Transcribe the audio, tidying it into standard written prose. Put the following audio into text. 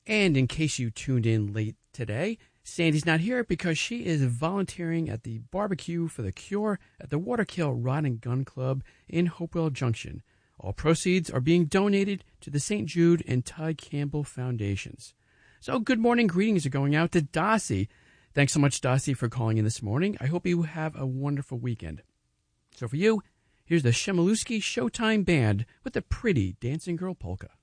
And in case you tuned in late today, Sandy's not here because she is volunteering at the Barbecue for the Cure at the Waterkill Rod and Gun Club in Hopewell Junction. All proceeds are being donated to the St. Jude and Ty Campbell Foundations. So good morning greetings are going out to Dossie. Thanks so much, Dossie, for calling in this morning. I hope you have a wonderful weekend. So for you, here's the Chmielewski Showtime Band with the pretty Dancing Girl Polka.